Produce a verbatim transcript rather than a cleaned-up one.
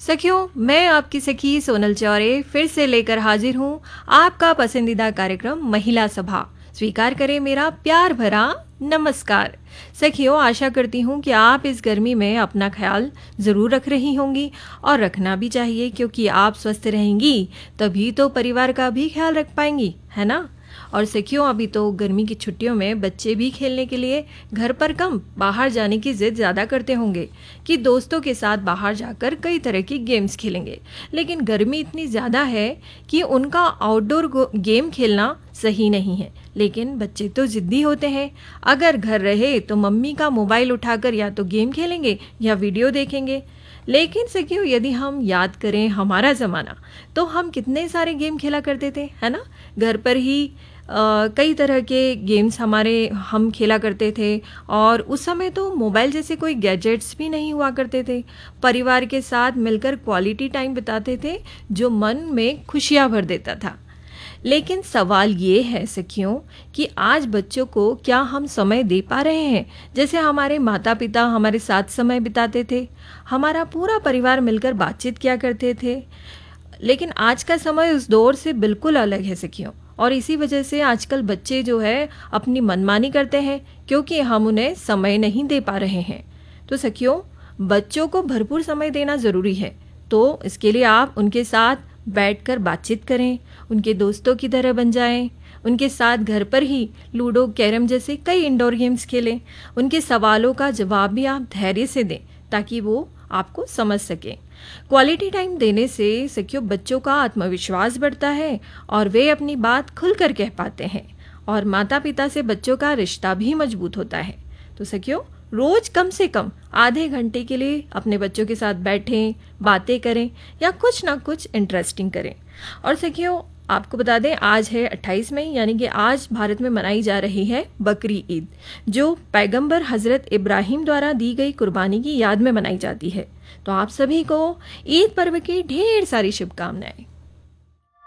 सखियों, मैं आपकी सखी सोनल चौरे फिर से लेकर हाजिर हूँ आपका पसंदीदा कार्यक्रम महिला सभा। स्वीकार करें मेरा प्यार भरा नमस्कार। सखियों, आशा करती हूँ कि आप इस गर्मी में अपना ख्याल ज़रूर रख रही होंगी और रखना भी चाहिए, क्योंकि आप स्वस्थ रहेंगी तभी तो परिवार का भी ख्याल रख पाएंगी, है ना। और सखियों, अभी तो गर्मी की छुट्टियों में बच्चे भी खेलने के लिए घर पर कम बाहर जाने की जिद ज़्यादा करते होंगे कि दोस्तों के साथ बाहर जाकर कई तरह की गेम्स खेलेंगे। लेकिन गर्मी इतनी ज़्यादा है कि उनका आउटडोर गेम खेलना सही नहीं है। लेकिन बच्चे तो ज़िद्दी होते हैं, अगर घर रहे तो मम्मी का मोबाइल उठाकर या तो गेम खेलेंगे या वीडियो देखेंगे। लेकिन सखियों, यदि हम याद करें हमारा ज़माना, तो हम कितने सारे गेम खेला करते थे, है ना। घर पर ही आ, कई तरह के गेम्स हमारे हम खेला करते थे। और उस समय तो मोबाइल जैसे कोई गैजेट्स भी नहीं हुआ करते थे। परिवार के साथ मिलकर क्वालिटी टाइम बिताते थे, जो मन में खुशियाँ भर देता था। लेकिन सवाल ये है सखियों कि आज बच्चों को क्या हम समय दे पा रहे हैं, जैसे हमारे माता पिता हमारे साथ समय बिताते थे, हमारा पूरा परिवार मिलकर बातचीत किया करते थे। लेकिन आज का समय उस दौर से बिल्कुल अलग है सखियों, और इसी वजह से आजकल बच्चे जो है अपनी मनमानी करते हैं, क्योंकि हम उन्हें समय नहीं दे पा रहे हैं। तो सखियों, बच्चों को भरपूर समय देना ज़रूरी है। तो इसके लिए आप उनके साथ बैठकर बातचीत करें, उनके दोस्तों की तरह बन जाएं, उनके साथ घर पर ही लूडो, कैरम जैसे कई इंडोर गेम्स खेलें। उनके सवालों का जवाब भी आप धैर्य से दें, ताकि वो आपको समझ सकें। क्वालिटी टाइम देने से सखियों बच्चों का आत्मविश्वास बढ़ता है और वे अपनी बात खुलकर कह पाते हैं, और माता पिता से बच्चों का रिश्ता भी मजबूत होता है। तो सखियों, रोज कम से कम आधे घंटे के लिए अपने बच्चों के साथ बैठें, बातें करें या कुछ ना कुछ इंटरेस्टिंग करें। और सखियों, आपको बता दें, आज है अट्ठाईस मई, यानी कि आज भारत में मनाई जा रही है बकरी ईद, जो पैगंबर हजरत इब्राहिम द्वारा दी गई कुर्बानी की याद में मनाई जाती है। तो आप सभी को ईद पर्व की ढेर सारी शुभकामनाएं।